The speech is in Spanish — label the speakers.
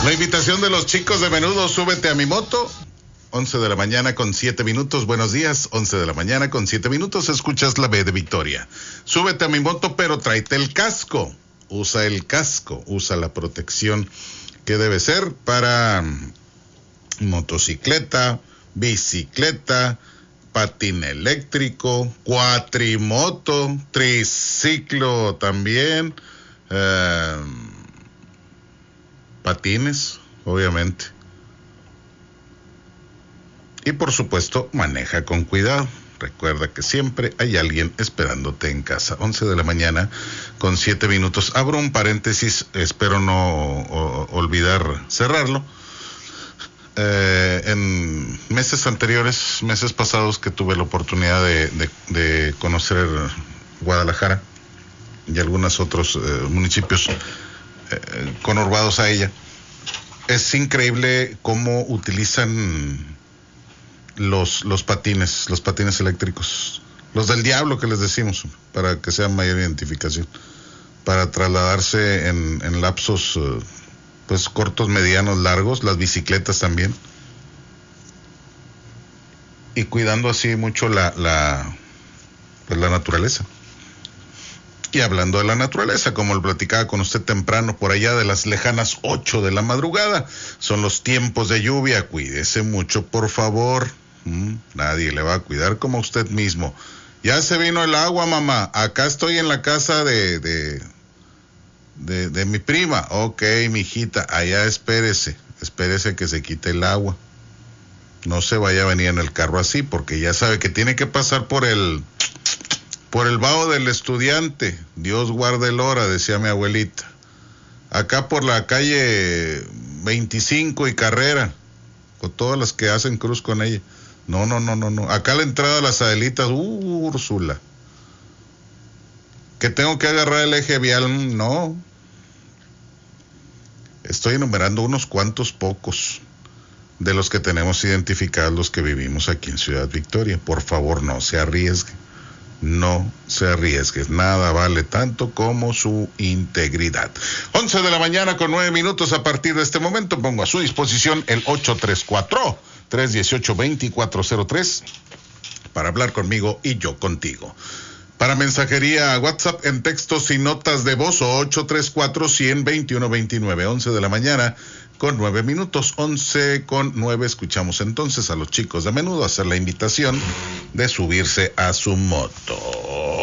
Speaker 1: La invitación de los chicos de Menudo, súbete a mi moto. 11 de la mañana con 7 minutos, buenos días, 11 de la mañana con 7 minutos, escuchas la B de Victoria. Súbete a mi moto, pero tráete el casco, usa el casco, usa la protección que debe ser para motocicleta, bicicleta, patín eléctrico, cuatrimoto, triciclo también, patines, obviamente. Y por supuesto, maneja con cuidado. Recuerda que siempre hay alguien esperándote en casa. 11 de la mañana con 7 minutos. Abro un paréntesis, espero no olvidar cerrarlo. En meses anteriores, meses pasados que tuve la oportunidad de conocer Guadalajara y algunos otros municipios conurbados a ella, es increíble cómo utilizan los patines eléctricos, los del diablo que les decimos, para que sea mayor identificación, para trasladarse en lapsos pues cortos, medianos, largos, las bicicletas también, y cuidando así mucho la naturaleza. Y hablando de la naturaleza, como lo platicaba con usted temprano, por allá de las lejanas 8 de la madrugada, son los tiempos de lluvia, cuídese mucho, por favor. Nadie le va a cuidar como usted mismo. Ya se vino el agua, mamá. Acá estoy en la casa de mi prima. Ok, mijita, allá espérese que se quite el agua. No se vaya a venir en el carro así, porque ya sabe que tiene que pasar por el vaho del estudiante. Dios guarde el hora, decía mi abuelita. Acá por la calle 25 y Carrera, con todas las que hacen cruz con ella. No. Acá a la entrada de las Adelitas, Úrsula. Que tengo que agarrar el eje vial, no. Estoy enumerando unos cuantos pocos de los que tenemos identificados los que vivimos aquí en Ciudad Victoria. Por favor, no se arriesgue. No se arriesgue. Nada vale tanto como su integridad. 11 de la mañana con 9 minutos. A partir de este momento pongo a su disposición el 834-318-2403 para hablar conmigo y yo contigo. Para mensajería WhatsApp en textos y notas de voz, 834-100-2129. 11 de la mañana con 9 minutos, 11 con 9. Escuchamos entonces a los chicos de Menudo hacer la invitación de subirse a su moto.